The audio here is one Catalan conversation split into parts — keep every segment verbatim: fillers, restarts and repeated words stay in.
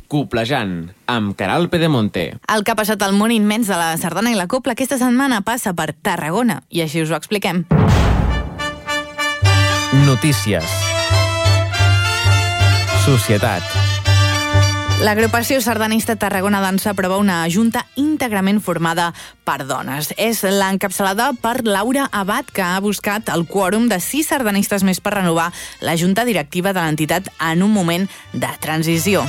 Coplejant, amb Caral Pedemonte. El que ha passat al món immens de la sardana i la copla aquesta setmana passa per Tarragona, i així us ho expliquem. Notícies. Societat. L'agrupació sardanista Tarragona Dansa aprova una junta íntegrament formada per dones. És l'encapçalada per Laura Abad, que ha buscat el quòrum de sis sardanistes més per renovar la junta directiva de l'entitat en un moment de transició.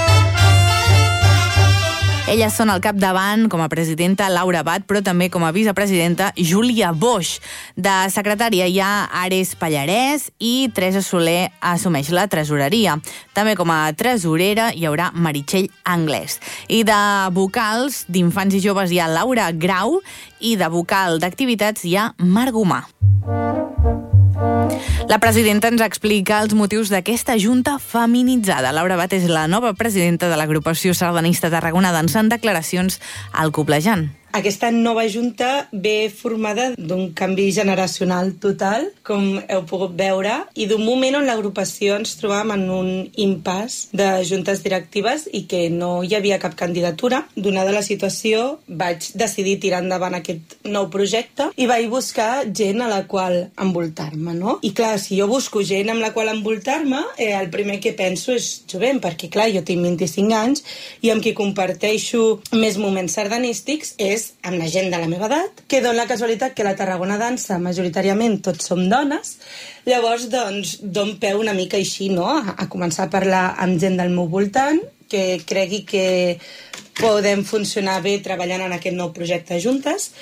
Elles són al capdavant com a presidenta Laura Abad, però també com a vicepresidenta Júlia Boix. De secretària hi ha Ares Pallarès i Teresa Soler assumeix la tresoreria. També com a tresorera hi haurà Meritxell Anglès. I de vocals d'infants i joves hi ha Laura Grau i de vocal d'activitats hi ha Marc Gomà. La presidenta ens explica els motius d'aquesta junta feminitzada. Laura Abad és la nova presidenta de l'agrupació sardanista Tarragona Dansa en declaracions al Coplejant. Aquesta nova junta ve formada d'un canvi generacional total, com heu pogut veure, i d'un moment on l'agrupació ens trobàvem en un impàs de juntes directives i que no hi havia cap candidatura. Donada la situació, vaig decidir tirar endavant aquest nou projecte i vaig buscar gent a la qual envoltar-me, no? I clar, si jo busco gent amb la qual envoltar-me, eh, el primer que penso és jovent, perquè clar, jo tinc vint-i-cinc anys i amb qui comparteixo més moments sardanístics és amb la gent de la meva edat, que dona la casualitat que la Tarragona Dansa majoritàriament tots som dones. Llavors, doncs, don peu una mica així, no?, a, a començar a parlar amb gent del meu voltant, que cregui que podem funcionar bé treballant en aquest nou projecte juntes,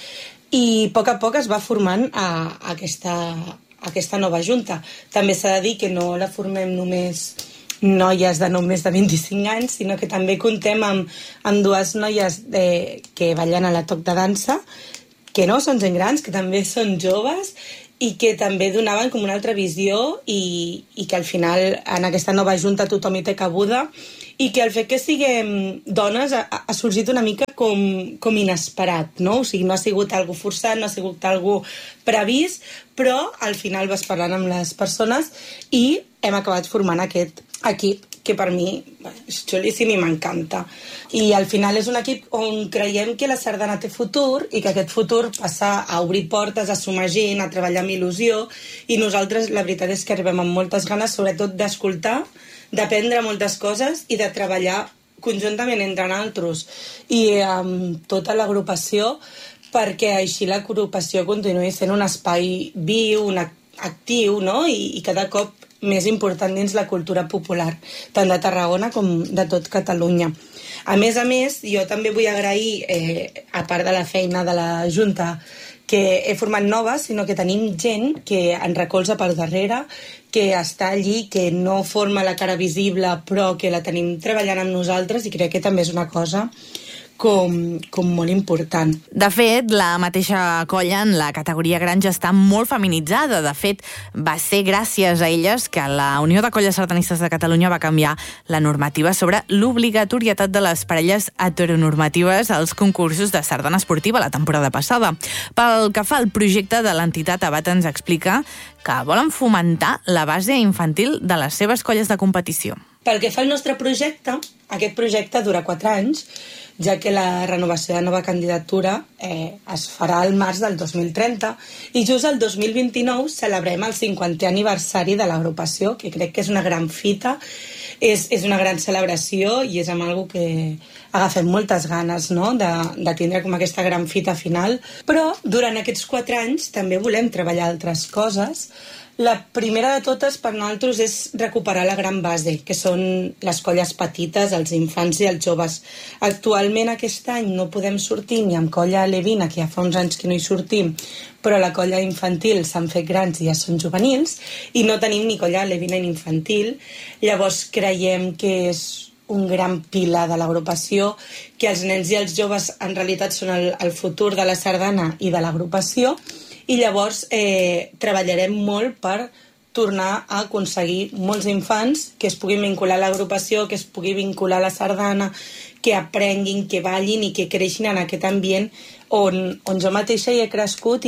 i a poc a poc es va formant a, a aquesta, a aquesta nova junta. També s'ha de dir que no la formem només noies de no més de vint-i-cinc anys, sinó que també contem amb, amb dues noies eh, que ballen a la toc de dansa, que no són gent grans, que també són joves i que també donaven com una altra visió i, i que al final en aquesta nova junta tothom hi té cabuda i que el fet que siguem dones ha, ha sorgit una mica com, com inesperat, no? O sigui, no ha sigut algo forçat, no ha sigut algo previst, però al final vas parlant amb les persones i hem acabat formant aquest equip que per mi és xulíssim i m'encanta. I al final és un equip on creiem que la sardana té futur i que aquest futur passa a obrir portes, a sumar gent, a treballar amb il·lusió, i nosaltres la veritat és que arribem amb moltes ganes, sobretot d'escoltar, d'aprendre moltes coses i de treballar conjuntament entre nosaltres i amb tota l'agrupació, perquè així l'agrupació continuï sent un espai viu, un actiu, no? I, i cada cop més important dins la cultura popular, tant de Tarragona com de tot Catalunya. A més a més, jo també vull agrair, eh, a part de la feina de la Junta, que he format nova, sinó que tenim gent que en recolza per darrere, que està allí, que no forma la cara visible, però que la tenim treballant amb nosaltres, i crec que també és una cosa com, com molt important. De fet, la mateixa colla en la categoria granja està molt feminitzada. De fet, va ser gràcies a elles que la Unió de Colles Sardanistes de Catalunya va canviar la normativa sobre l'obligatorietat de les parelles heteronormatives als concursos de sardana esportiva la temporada passada. Pel que fa al projecte de l'entitat, Abad ens explica que volen fomentar la base infantil de les seves colles de competició. Pel que fa al nostre projecte, aquest projecte dura quatre anys, ja que la renovació de nova candidatura eh, es farà al març del dos mil trenta i just el dos mil vint-i-nou celebrem el cinquantè aniversari de l'agrupació, que crec que és una gran fita, és, és una gran celebració i és amb algo que agafem moltes ganes, no?, de, de tindre com aquesta gran fita final. Però durant aquests quatre anys també volem treballar altres coses. La primera de totes per nosaltres és recuperar la gran base, que són les colles petites, els infants i els joves. Actualment aquest any no podem sortir ni amb colla alevina, que ja fa uns anys que no hi sortim, però la colla infantil s'han fet grans i ja són juvenils, i no tenim ni colla alevina ni infantil. Llavors creiem que és un gran pilar de l'agrupació, que els nens i els joves en realitat són el, el futur de la sardana i de l'agrupació, i llavors eh, treballarem molt per tornar a aconseguir molts infants que es puguin vincular a l'agrupació, que es pugui vincular a la sardana, que aprenguin, que ballin i que creixin en aquest ambient on, on jo mateixa hi he crescut i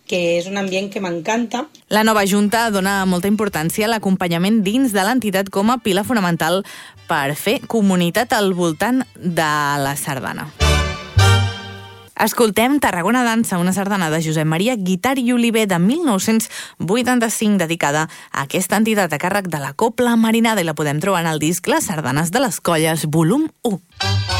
que és un ambient que m'encanta. La nova Junta dona molta importància a l'acompanyament dins de l'entitat com a pilar fonamental per fer comunitat al voltant de la sardana. Escoltem Tarragona Dansa, una sardana de Josep Maria Guitart i Oliver de mil nou-cents vuitanta-cinc dedicada a aquesta entitat a càrrec de la Cobla Marinada i la podem trobar en el disc Les sardanes de les colles, volum u.